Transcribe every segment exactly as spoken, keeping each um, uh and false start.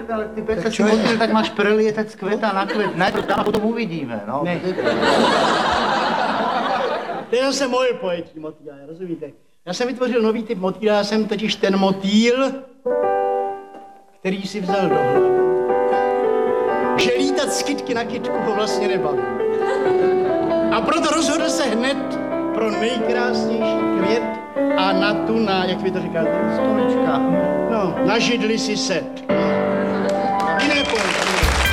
ale ty pece si motýl, tak máš prelietec květa na květ. Ne, to tam potom uvidíme, no. Ne. To je zase moje pojetí motýla, rozumíte? Já jsem vytvořil nový typ motýla, já jsem totiž ten motýl, který si vzal do hlavy. Že lítat z kytky na kytku ho vlastně nebaví. A proto rozhodl se hned pro nejkrásnější květ a na tu, na, jak vy to říkáte? Stolička. No, na židli si set. Jiné pojď.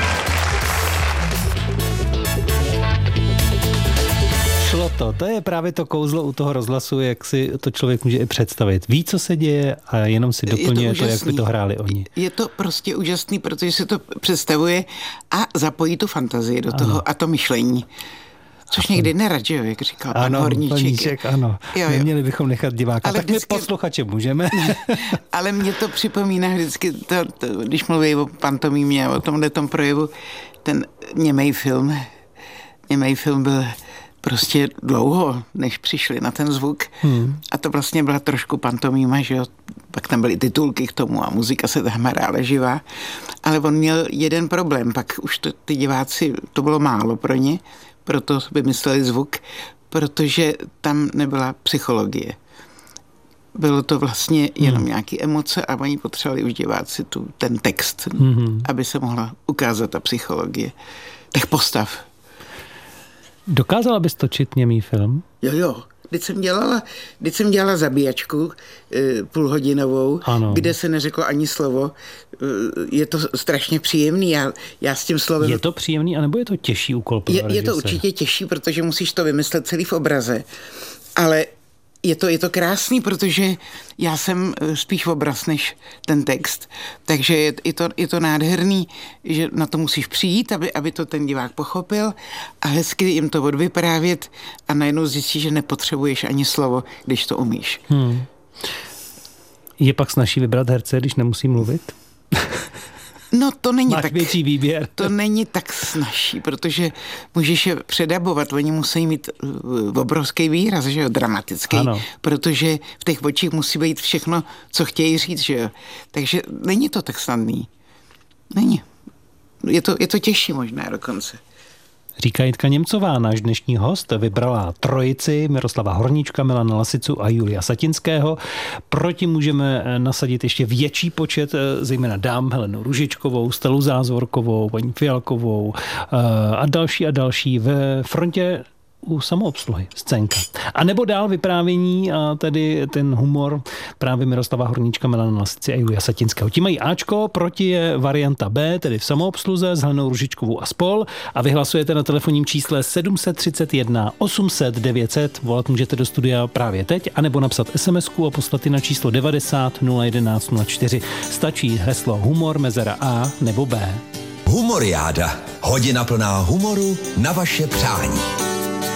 Šlo to. To je právě to kouzlo u toho rozhlasu, jak si to člověk může i představit. Ví, co se děje a jenom si doplňuje to, to, jak by to hráli oni. Je to prostě úžasný, protože se to představuje a zapojí tu fantazii do toho ano. a to myšlení. Což někdy nerad, že jo, jak říkal pan ano, Horníček. Horníček, ano. Jo, jo. Neměli bychom nechat diváka. Ale tak vždycky, my posluchače můžeme. Ale mě to připomíná vždycky, to, to, když mluví o pantomímě, o tomhle tom projevu, ten němej film. Němej film byl prostě dlouho, než přišli na ten zvuk. Hmm. A to vlastně byla trošku pantomíma, že jo. Pak tam byly titulky k tomu a muzika se tam hrála živá. Ale on měl jeden problém, pak už to, ty diváci, to bylo málo pro ně, proto vymysleli zvuk, protože tam nebyla psychologie. Bylo to vlastně jenom hmm. nějaké emoce a oni potřebovali už diváci tu, ten text, hmm. aby se mohla ukázat ta psychologie. Těch postav. Dokázala bys točit němý film? Jo, jo. Když jsem dělala, když jsem dělala zabíjačku e, půlhodinovou, ano. kde se neřeklo ani slovo, e, je to strašně příjemný. Já, já s tím slovem... Je to příjemný, anebo je to těžší úkol pro je, je to určitě těžší, protože musíš to vymyslet celý v obraze. Ale je to, je to krásný, protože já jsem spíš obraz než ten text. Takže je, je, to, je to nádherný, že na to musíš přijít, aby, aby to ten divák pochopil a hezky jim to odvyprávět a najednou zjistíš, že nepotřebuješ ani slovo, když to umíš. Hmm. Je pak snazší vybrat herce, když nemusí mluvit? No to není Máš tak, větší výběr. To není tak snazší, protože můžeš je předabovat, oni musí mít obrovský výraz, že jo, dramatický, ano. protože v těch očích musí být všechno, co chtějí říct, že jo. Takže není to tak snadný. Není. Je to, je to těžší možná dokonce. Říká Jitka Němcová, náš dnešní host, vybrala trojici Miroslava Horníčka, Milana Lasicu a Julia Satinského. Proti můžeme nasadit ještě větší počet, zejména dám, Helenu Růžičkovou, Stelu Zázvorkovou, paní Fialkovou a další a další ve frontě u samoobsluhy, scénka. A nebo dál vyprávění a tedy ten humor právě Miroslava Horníčka, Milana Lasici a Julia Satinského. Ti mají Ačko, proti je varianta B, tedy v samoobsluze s Helenou Růžičkovou a spol. A vy hlasujete na telefonním čísle sedm set třicet jedna osm set devět set. Volat můžete do studia právě teď, anebo napsat SMSku a poslat na číslo devadesát nula jedenáct nula čtyři. Stačí heslo humor mezera A nebo B. Humoriáda. Hodina plná humoru na vaše přání.